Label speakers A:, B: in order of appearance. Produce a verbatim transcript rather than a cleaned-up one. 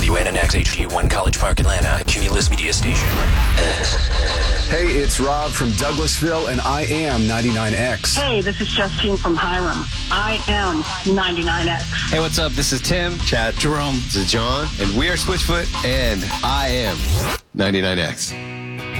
A: W N N X H G one College Park, Atlanta, Cumulus Media Station.
B: Hey, it's Rob from Douglasville, and I am ninety-nine X.
C: Hey, this is Justine from Hiram. I am ninety-nine X.
D: Hey, what's up? This is Tim.
E: Chad.
D: Jerome.
E: This is John.
D: And we are Switchfoot.
E: And I am ninety-nine X.